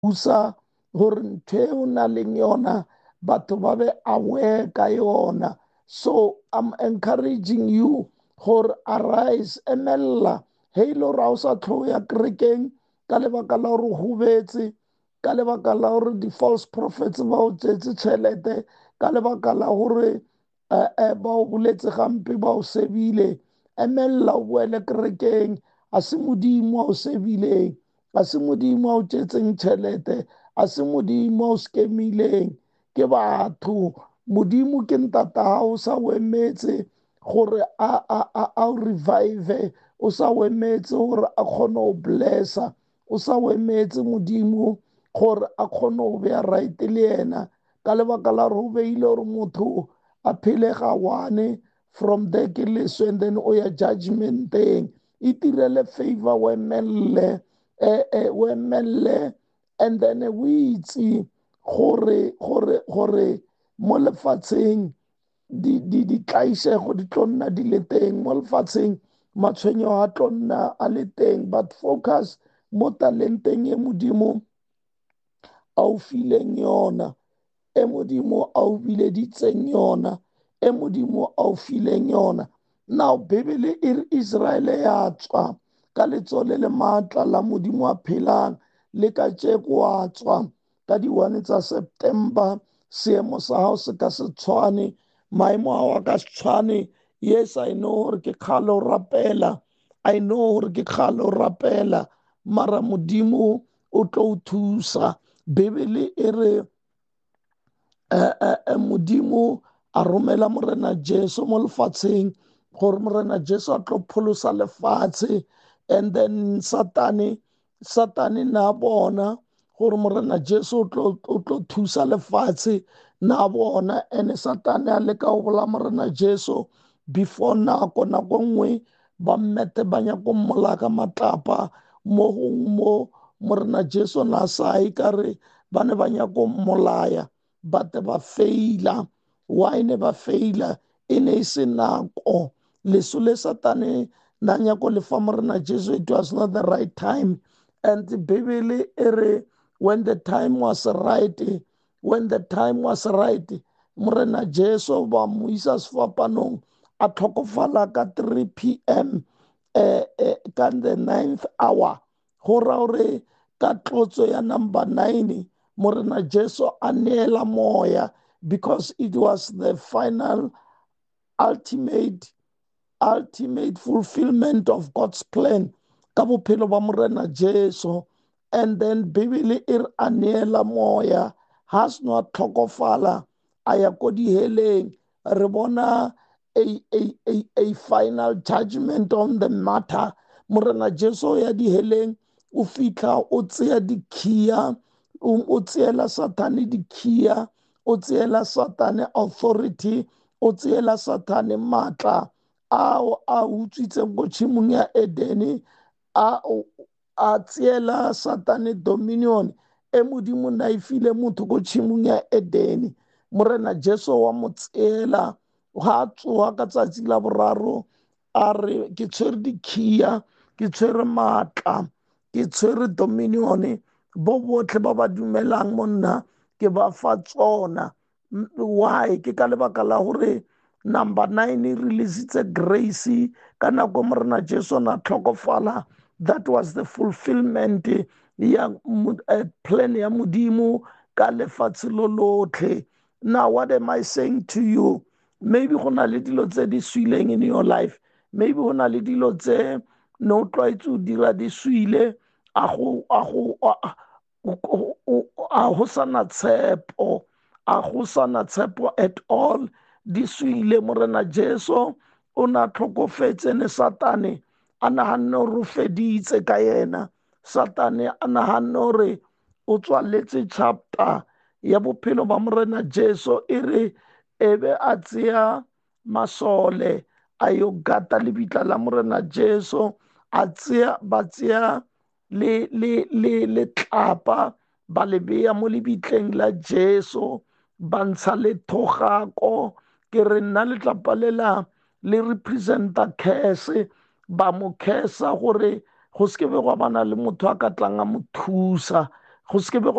thusa gore ntho e o na leng yona batho ba be aware ka yona. So I'm encouraging you gore arise, emella he ile gore ha o sa tlho ya kerekeng ka lebaka la gore hubetse, ka lebaka la gore di-false prophets ba o tsetse tšhelete, ka lebaka la gore ba o boletse gampe ba o sebile. Emella o boele kerekeng, a se modimo a o sebileng, a se modimo a o tšetseng tšhelete, a se modimo a o skemileng, ke batho. Modimo ke ntata ha o sa o emetse gore a o revive, o sa o emetse gore a kgone o blessa, o sa o emetse modimo gore a kgone o beya right le yena, ka lebaka la gore o beile gore motho a phele ga one from there ke leswe, and then o ya judgmenteng. E tirele favor o emelle, and then o itse gore mo lefatsheng di tlaisego di tlo nna di le teng, mo lefatsheng matshwenyego a tlo nna a le teng, but focus mo talenteng e modimo a o fileng yona, e modimo a o bileditseng yona, e modimo a o fileng yona. Now bebele e re Israele ya tswa ka letsole le maatla la modimo a phelang, le ka tšeko a tswa ka di-1 tsa September. Seemo sa hao se ka se tshwane, maemo a hao a ka se tshwane. Yes, I know gore ke kgale o rapela, I know gore ke kgale o rapela, mara modimo o tlo o thusa. Bebele e re modimo a romela morena Jesu mo lefatsheng gore morena Jesu a tlo pholosa lefatshe, and then satane na bona gore morena Jesu o tlo thusa lefatshe na bona, ene satane a leka go bola morena Jesu before nako nngwe ba mmete ba nyako mmolaka matlapa mo morena Jesu na sai kare ba ne ba nyako mmolaya, but ba faila. Why ne ba faila? E ne e se nako, leso le satane na nyako le fa morena Jesu, it was not the right time. And the Bibele e re when the time was right, morena Jesu ba mo isa sefapanong a tlhokofala ka 3 p.m. Ka the 9th hour, go ra gore ka tlotso ya number 9 morena Jesu a neela moya, because it was the final ultimate fulfillment of God's plan ka bophelo ba morena Jesu. And then Bibele e re a neela moya, has not tlhokofala a ya ko diheleng. Re bona a final judgment on the matter. Morena Jesu ya diheleng o fitlha o tseya dikhiya, o tseela satane dikhiya, o tseela satane authority, o tseela satane maatla ao a utswitseng ko tšhimong ya Edene, a tseela satane dominion e modimo na e file motho ko tšhimong ya Edene. Morena Jesu wa mo tseela, ga tsoga ka tsatsi la boraro a re ke tshwere dikhiya, ke tshwere maatla, ke tshwere dominion, bo botlhe ba ba dumelang mo nna ke ba fa tsona. Why? Ke ka lebaka la gore number 9 e releasitse grace ka nako morena Jesu na tlhokofala. That was the fulfillment ya plan ya modimo ka lefatshe lo lotlhe. Now what am I saying to you? Maybe go na le dilo tse di swileng in your life, maybe go na le dilo tse no tlwaetse o dira di swile, a go sana tshepo, a go sana tshepo at all, di swile. Morena Jesu o na tlhokofetse, ne satane a naganne gore o feditse ka yena, satane a naganne gore o tswaletse chapter ya bophelo ba morena Jesu. E re ebe a tseya masole a yo gata lebitla la morena Jesu, ba tseya le tlapa ba le beya mo lebitleng la Jesu, ba ntsha le thogako. Ke re nna letlapa lela le representa curse, ba mo cursa gore go se ke be gwa bana le motho a ka tlang a mo thusa, go se ke be